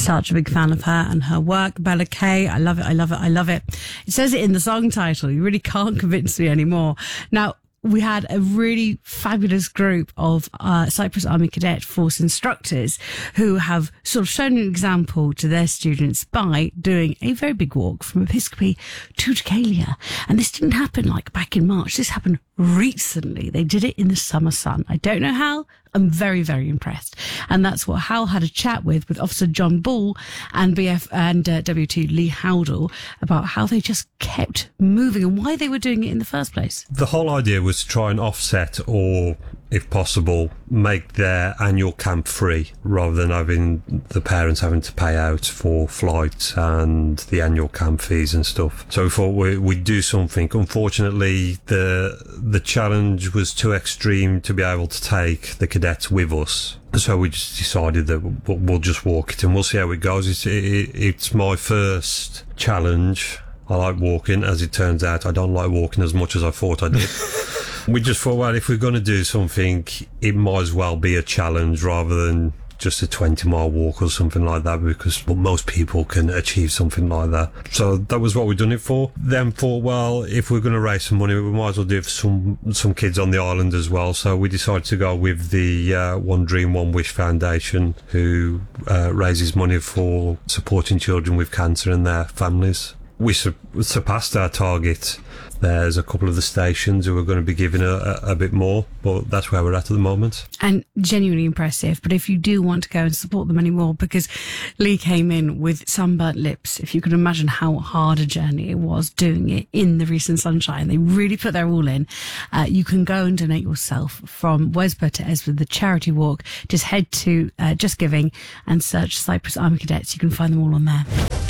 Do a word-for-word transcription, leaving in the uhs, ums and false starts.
Such a big fan of her and her work. Bella Kay, I love it, I love it, I love it. It says it in the song title. You really can't convince me anymore. Now, we had a really fabulous group of uh, Cyprus Army Cadet Force instructors who have sort of shown an example to their students by doing a very big walk from Episcopi to Decalia. And this didn't happen like back in March. This happened recently. They did it in the summer sun. I don't know how. I'm very, very impressed. And that's what Hal had a chat with, with Officer John Ball and B F and uh, W two Lee Howdell about how they just kept moving and why they were doing it in the first place. The whole idea was to try and offset or, if possible, make their annual camp free rather than having the parents having to pay out for flights and the annual camp fees and stuff. So we thought we, we'd do something. Unfortunately, the the challenge was too extreme to be able to take the cadets with us. So we just decided that we'll, we'll just walk it and we'll see how it goes. It's, it, it's my first challenge. I like walking. As it turns out, I don't like walking as much as I thought I did. We just thought, well, if we're going to do something, it might as well be a challenge rather than just a twenty mile walk or something like that, because most people can achieve something like that. So that was what we've done it for. Then thought, well, if we're going to raise some money, we might as well do it for some, some kids on the island as well. So we decided to go with the uh, One Dream, One Wish Foundation, who uh, raises money for supporting children with cancer and their families. We sur- surpassed our target. There's a couple of the stations who are going to be giving a, a, a bit more, but that's where we're at at the moment. And genuinely impressive. But if you do want to go and support them anymore, because Lee came in with sunburnt lips, if you can imagine how hard a journey it was doing it in the recent sunshine, they really put their all in. Uh, you can go and donate yourself from Wesborough to Esborough, the charity walk. Just head to uh, Just Giving and search Cyprus Army Cadets. You can find them all on there.